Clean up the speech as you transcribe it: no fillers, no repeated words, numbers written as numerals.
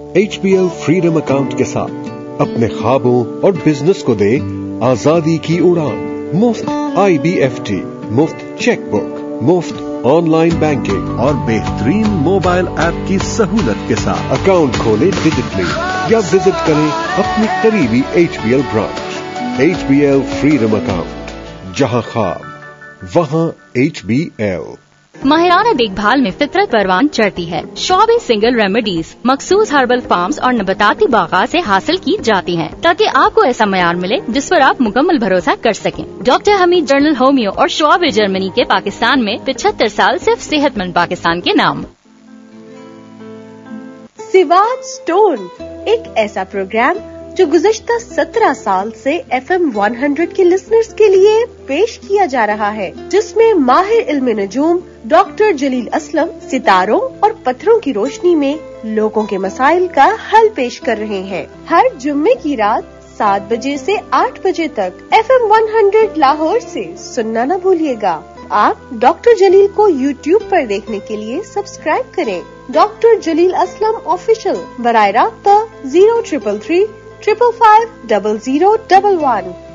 HBL freedom account के साथ अपने ख्वाबों और बिजनेस को दे आजादी की उड़ान। मुफ्त IBFT, मुफ्त चेकबुक, मुफ्त ऑनलाइन बैंकिंग और बेहतरीन मोबाइल ऐप की सहूलत के साथ अकाउंट खोलें डिजिटली या विजिट करें अपनी करीबी HBL branch. HBL freedom account, जहां ख्वाब वहां HBL। माहिराना देखभाल में फितरत परवान चढ़ती है। शॉबी सिंगल रेमेडीज मखसूस हर्बल फार्म्स और नबाताती बागात से हासिल की जाती हैं, ताकि आपको ऐसा मयार मिले जिस पर आप मुकम्मल भरोसा कर सकें। डॉक्टर हमीद जर्नल होमियो और शॉबी जर्मनी के पाकिस्तान में 75 साल सिर्फ सेहतमंद पाकिस्तान के नाम। सिवाज स्टोन एक ऐसा प्रोग्राम जो गुज़श्ता 17 साल से FM 100 के लिसनर्स के लिए पेश किया जा रहा है, जिसमें माहिर इल्म नजूम डॉक्टर जलील असलम सितारों और पत्थरों की रोशनी में लोगों के मसाइल का हल पेश कर रहे हैं। हर जुम्मे की रात 7 बजे से 8 बजे तक FM 100 लाहौर से सुनना न भूलिएगा। आप डॉक्टर जलील को YouTube पर देखने के लिए सब्सक्राइब करें। डॉक्टर जलील असलम ऑफिशियल, बराए राब्ता 0333 555 0011।